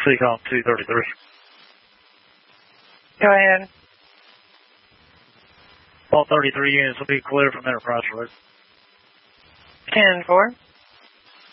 Seacom 233. Go ahead. All 33 units will be clear from Enterprise Road. 10-4.